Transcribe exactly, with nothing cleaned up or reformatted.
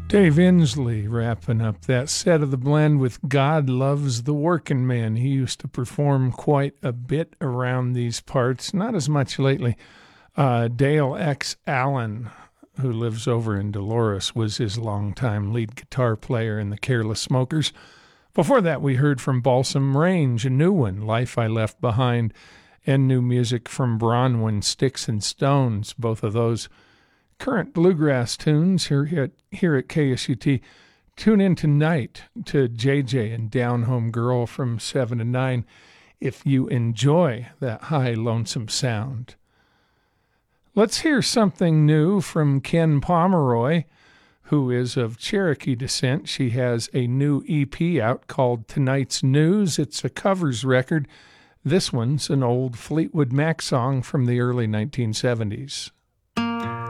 Dave Inslee wrapping up that set of the blend with God Loves the Working Man. He used to perform quite a bit around these parts, not as much lately. Uh, Dale X. Allen, who lives over in Dolores, was his longtime lead guitar player in the Careless Smokers. Before that, we heard from Balsam Range, a new one, Life I Left Behind, and new music from Bronwyn, Sticks and Stones, both of those current bluegrass tunes here at, here at K S U T. Tune in tonight to J J and Down Home Girl from seven to nine if you enjoy that high, lonesome sound. Let's hear something new from Ken Pomeroy, who is of Cherokee descent. She has a new E P out called Tonight's News. It's a covers record. This one's an old Fleetwood Mac song from the early nineteen seventies.